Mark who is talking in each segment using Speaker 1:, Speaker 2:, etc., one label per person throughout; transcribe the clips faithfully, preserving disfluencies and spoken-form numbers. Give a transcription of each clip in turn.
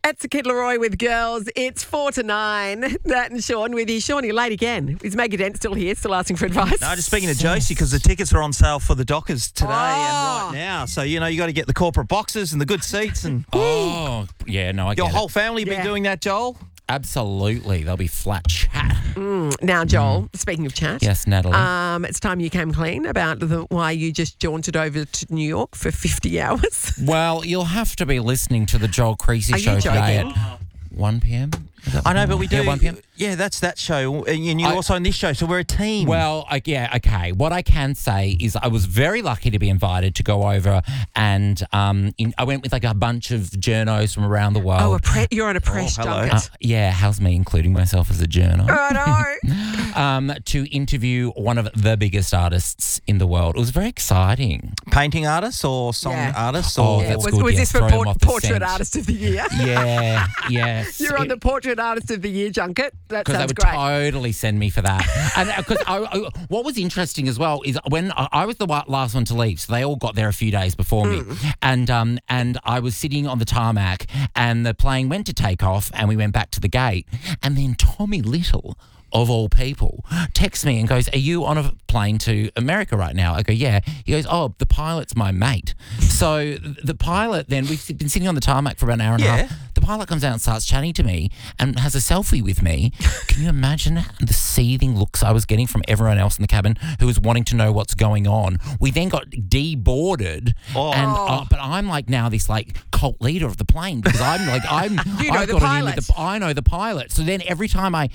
Speaker 1: It's a Kid Leroy with girls. It's four to nine. Nat and Sean with you. Sean, you're late again. Is Maggie Dent still here, still asking for advice?
Speaker 2: No, just speaking to Josie, because the tickets are on sale for the Dockers today
Speaker 1: Oh.
Speaker 2: and right now. So, you know, you got to get the corporate boxes and the good seats. And
Speaker 3: Oh, yeah, no, I get
Speaker 2: your
Speaker 3: it.
Speaker 2: whole family
Speaker 1: Yeah.
Speaker 2: been doing that, Joel?
Speaker 3: Absolutely. They'll be flat chat.
Speaker 1: Mm, now, Joel, speaking of chat.
Speaker 3: Yes, Natalie.
Speaker 1: Um, it's time you came clean about the, why you just jaunted over to New York for fifty hours.
Speaker 3: well, you'll have to be listening to the Joel Creasy
Speaker 1: Are you
Speaker 3: show today
Speaker 1: joking?
Speaker 3: at one p.m. Is that
Speaker 2: I know, but we do.
Speaker 3: Yeah, one p.m.
Speaker 2: Yeah, that's that show. And you're
Speaker 3: I-
Speaker 2: also on this show, so we're a team.
Speaker 3: Well, I, yeah, okay. What I can say is I was very lucky to be invited to go over and um, in, I went with like a bunch of journos from around the world.
Speaker 1: Oh, a pre- you're on a press
Speaker 2: Oh, hello.
Speaker 1: junket.
Speaker 3: Uh, yeah, how's me including myself as a journo?
Speaker 1: I know.
Speaker 3: um, to interview one of the biggest artists in the world. It was very exciting.
Speaker 2: Painting artists or song
Speaker 1: Yeah.
Speaker 2: artists?
Speaker 3: Oh,
Speaker 2: Or
Speaker 1: Yeah,
Speaker 3: that's
Speaker 1: was
Speaker 3: good,
Speaker 1: was
Speaker 3: yeah,
Speaker 1: this for
Speaker 3: throw 'em
Speaker 1: port-
Speaker 3: off the
Speaker 1: Portrait
Speaker 3: scent.
Speaker 1: Artist of the Year?
Speaker 3: Yeah, yes.
Speaker 1: You're on the Portrait Artist of the Year junket. That
Speaker 3: Because they
Speaker 1: sounds
Speaker 3: would
Speaker 1: great.
Speaker 3: totally send me for that. And because I, I, what was interesting as well is when I, I was the wa- last one to leave, so they all got there a few days before me, and um and I was sitting on the tarmac, and the plane went to take off, and we went back to the gate, and then Tommy Little, of all people, texts me and goes, "Are you on a plane to America right now?" I go, "Yeah." He goes, "Oh, the pilot's my mate." So the pilot then, we've been sitting on the tarmac for about an hour and
Speaker 2: Yeah.
Speaker 3: a half. The pilot comes out and starts chatting to me and has a selfie with me. Can you imagine the seething looks I was getting from everyone else in the cabin who was wanting to know what's going on? We then got deboarded,
Speaker 2: Oh.
Speaker 3: and uh, but I'm like now this like cult leader of the plane because I'm like I'm
Speaker 1: You know
Speaker 3: I've
Speaker 1: the
Speaker 3: got it in
Speaker 1: pilot.
Speaker 3: with the I know the pilot. So then every time I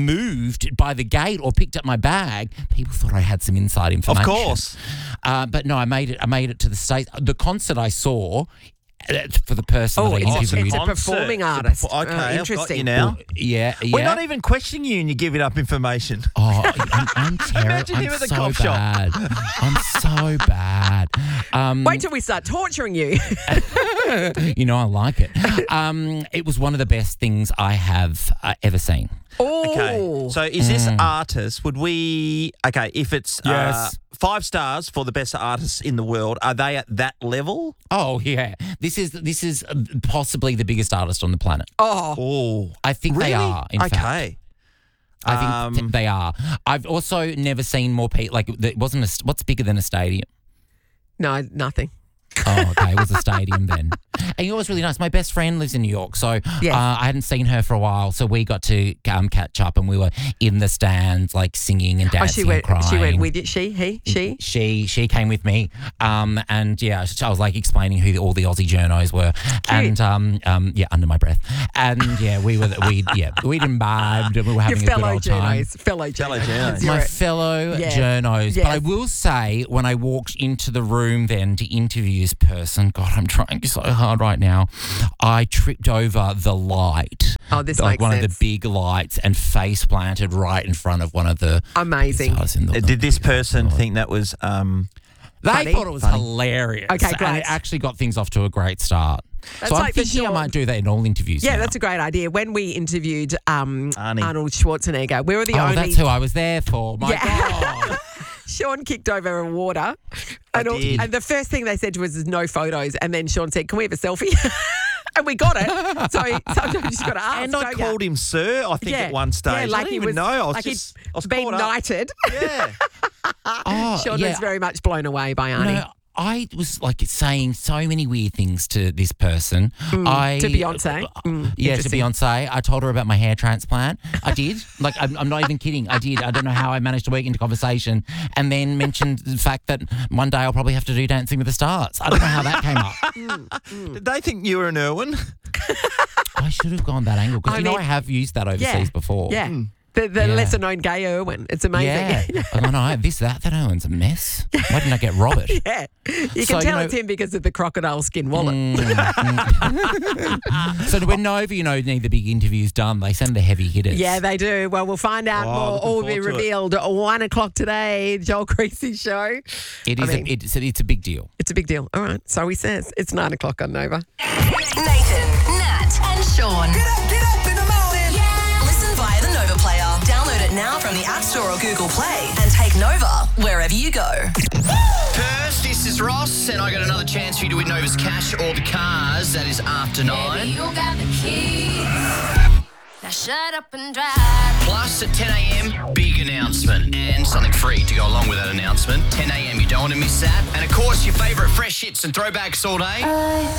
Speaker 3: moved by the gate or picked up my bag, people thought I had some inside
Speaker 2: Of
Speaker 3: information.
Speaker 2: course.
Speaker 3: Uh, but no, I made it. I made it to the States. The concert I saw uh, for the person
Speaker 1: Oh,
Speaker 3: that I
Speaker 1: it's a-
Speaker 3: interviewed.
Speaker 1: it's a
Speaker 2: Concert.
Speaker 1: performing
Speaker 2: It's a
Speaker 1: artist.
Speaker 2: perfor- okay,
Speaker 1: Oh,
Speaker 2: I've got
Speaker 1: interesting.
Speaker 2: you now.
Speaker 3: yeah, yeah.
Speaker 2: We're not even questioning you and you're giving up information.
Speaker 3: Oh, I'm, I'm terrible.
Speaker 2: Imagine him
Speaker 3: I'm
Speaker 2: at the
Speaker 3: so
Speaker 2: cop shop.
Speaker 3: bad. I'm so bad. Um,
Speaker 1: Wait till we start torturing you.
Speaker 3: you know, I like it. Um, it was one of the best things I have uh, ever seen.
Speaker 1: Oh.
Speaker 2: Okay. So is this artist, would we, okay, if it's uh,
Speaker 3: Yes.
Speaker 2: five stars for the best artists in the world, are they at that level?
Speaker 3: Oh yeah, this is this is uh, possibly the biggest artist on the planet.
Speaker 1: oh.
Speaker 2: Oh.
Speaker 3: I think
Speaker 2: Really?
Speaker 3: they are. In fact.
Speaker 2: okay.
Speaker 3: I think
Speaker 2: Um,
Speaker 3: th- they are. I've also never seen more people. Like, it wasn't a, what's bigger than a stadium?
Speaker 1: No, nothing.
Speaker 3: Oh, okay. It was a stadium then. And you know what's really nice? My best friend lives in New York, so
Speaker 1: Yes.
Speaker 3: uh, I hadn't seen her for a while. So we got to um, catch up, and we were in the stands, like singing and
Speaker 1: Oh,
Speaker 3: dancing
Speaker 1: she went.
Speaker 3: and crying.
Speaker 1: She went with you. She, he, she.
Speaker 3: She she came with me, um, and yeah, I was like explaining who the, all the Aussie journos were, and um, um, yeah, under my breath, and yeah, we were we yeah we'd imbibed and we were
Speaker 1: Your
Speaker 3: having a good
Speaker 1: fellow
Speaker 3: old time.
Speaker 1: journos. Fellow
Speaker 2: Fellow
Speaker 1: journos.
Speaker 2: journos.
Speaker 1: You're
Speaker 3: My
Speaker 1: a-
Speaker 3: fellow
Speaker 1: Yeah.
Speaker 3: journos.
Speaker 1: Yes.
Speaker 3: But I will say, when I walked into the room then to interview this person, God, I'm trying so hard right now, I tripped over the light.
Speaker 1: Oh, this
Speaker 3: like
Speaker 1: makes
Speaker 3: one
Speaker 1: sense.
Speaker 3: of the big lights and face planted right in front of one of the
Speaker 1: Amazing.
Speaker 3: stars in the-
Speaker 2: Uh, Did this person think that was, um,
Speaker 3: They
Speaker 1: Funny?
Speaker 3: thought it was hilarious.
Speaker 1: Okay,
Speaker 3: And
Speaker 1: great.
Speaker 3: it actually got things off to a great start.
Speaker 1: That's
Speaker 3: so I'm
Speaker 1: like the
Speaker 3: thinking I
Speaker 1: Sean-
Speaker 3: might do that in all interviews
Speaker 1: Yeah,
Speaker 3: now.
Speaker 1: that's a great idea. When we interviewed um,
Speaker 2: Arnie.
Speaker 1: Arnold Schwarzenegger, we were the
Speaker 3: Oh,
Speaker 1: only.
Speaker 3: that's who I was there for. My
Speaker 1: Yeah.
Speaker 3: God.
Speaker 1: Sean kicked over a water,
Speaker 2: I
Speaker 1: and, all-
Speaker 2: did.
Speaker 1: and the first thing they said to us is no photos. And then Sean said, "Can we have a selfie?" And we got it. So sometimes you just got to ask.
Speaker 2: and I
Speaker 1: don't ya?
Speaker 2: called him sir, I think,
Speaker 1: Yeah.
Speaker 2: at one stage.
Speaker 1: Yeah, like
Speaker 2: I didn't
Speaker 1: he
Speaker 2: even
Speaker 1: was,
Speaker 2: know. I was
Speaker 1: like
Speaker 2: just, I was
Speaker 1: he'd been
Speaker 2: caught up.
Speaker 1: knighted.
Speaker 2: Yeah.
Speaker 3: Oh,
Speaker 1: Sean
Speaker 3: yeah.
Speaker 1: was very much blown away by Arnie.
Speaker 3: No, I was like saying so many weird things to this person. I
Speaker 1: to Beyonce. Mm,
Speaker 3: yeah, to
Speaker 1: interesting.
Speaker 3: Beyonce. I told her about my hair transplant. I did. Like, I'm, I'm not even kidding. I did. I don't know how I managed to work into conversation, and then mentioned the fact that one day I'll probably have to do Dancing with the Stars. I don't know how that came up.
Speaker 2: Did they think you were an Irwin?
Speaker 3: I should have gone that angle because
Speaker 1: I
Speaker 3: you know
Speaker 1: mean-
Speaker 3: I have used that overseas
Speaker 1: Yeah.
Speaker 3: before.
Speaker 1: Yeah. The, the
Speaker 3: Yeah.
Speaker 1: lesser known gay Irwin. It's amazing.
Speaker 3: Yeah. I know, this, that, that Owen's a mess. Why didn't I get Robert?
Speaker 1: Yeah. You can
Speaker 3: So, you
Speaker 1: tell
Speaker 3: know-
Speaker 1: it's him because of the crocodile skin wallet.
Speaker 3: Mm, mm. So when Nova, you know, need the big interviews done, they send the heavy hitters.
Speaker 1: Yeah, they do. Well, we'll find out
Speaker 2: Oh,
Speaker 1: more.
Speaker 2: looking
Speaker 1: All will be
Speaker 2: forward to it.
Speaker 1: revealed at one o'clock today. Joel Creasy show.
Speaker 3: It
Speaker 1: I
Speaker 3: is.
Speaker 1: mean-
Speaker 3: a, it's, a, it's a big deal.
Speaker 1: It's a big deal. All right. So he says it's nine o'clock on Nova.
Speaker 4: Nathan, Nat, and Sean.
Speaker 5: Get up, get up in the morning.
Speaker 4: Listen via the Nova player. Download it now from the App Store or Google Play and take Nova wherever you go.
Speaker 5: Kirsty this is Ross, and I got another chance for you to win Nova's cash or the cars. That is after nine.
Speaker 6: You got the keys. Now shut up and drive.
Speaker 5: Plus, at ten a.m, big announcement and something free to go along with that announcement. ten a.m, you don't want to miss that. And, of course, your favourite fresh hits and throwbacks all day.